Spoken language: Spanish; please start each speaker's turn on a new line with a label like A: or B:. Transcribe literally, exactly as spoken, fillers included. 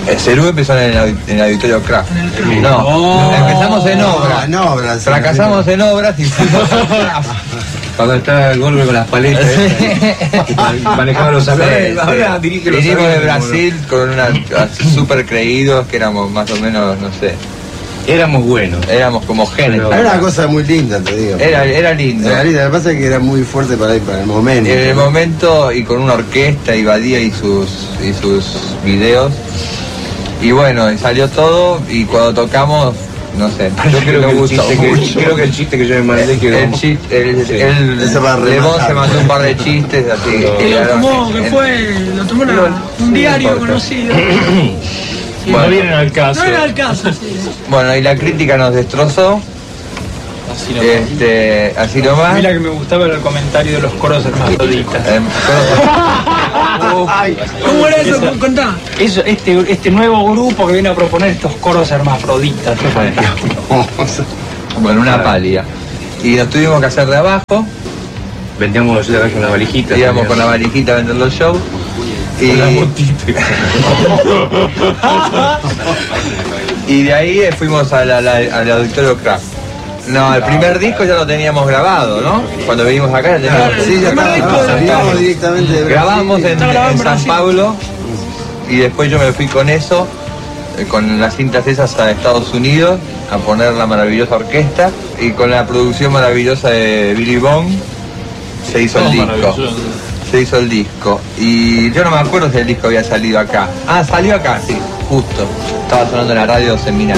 A: Cerú empezó en el, en el Auditorio Kraft. No, oh, empezamos en obras. En obras. Fracasamos sí, en obras y fuimos a Kraft.
B: Cuando estaba el golpe con las paletas, manejaba los aviones.
A: Ahora dirige los Vinimos aviones, de Brasil bueno. Con una super creídos que éramos más o menos, no sé.
B: Éramos buenos.
A: Éramos como genes.
C: Era una cosa muy linda, te digo.
A: Era, era lindo.
C: Era linda. Lo que pasa es que era muy fuerte para, para el momento.
A: En el momento y con una orquesta y Badía y sus, y sus videos. Y bueno, y salió todo y cuando tocamos, no sé, yo creo que,
B: gustó que, creo que el chiste que yo me mandé quedó.
A: El chiste, el, sí. el, el se mandó un par de chistes así.
D: Y lo tomó, que fue, lo tomó una, un diario conocido.
B: Sí, bueno, no vienen al caso.
D: No vienen al caso, sí.
A: Bueno, y la crítica nos destrozó.
E: Así nomás.
A: Este, así nomás.
E: Mira que me gustaba el comentario de los coros hermafroditas. Eh,
D: ¿Cómo era eso? eso Contá.
E: Eso, este, este nuevo grupo que viene a proponer estos coros hermafroditas.
A: Bueno, una pálida. Y nos tuvimos que hacer de abajo.
B: Vendíamos de abajo una valijita.
A: Íbamos con la valijita a vender los shows. Y... y de ahí fuimos al, al, al Auditorio Kraft. No, el primer disco ya lo teníamos grabado, ¿no? Cuando vinimos acá ya teníamos.
C: Sí, ya estábamos directamente de Brasil.
A: Grabamos en, en San Pablo y después yo me fui con eso, con las cintas esas a Estados Unidos, a poner la maravillosa orquesta y con la producción maravillosa de Billy Bond se hizo el disco. Se hizo el disco y yo no me acuerdo si el disco había salido acá. Ah, salió acá, sí, justo. Estaba sonando en la radio Seminal.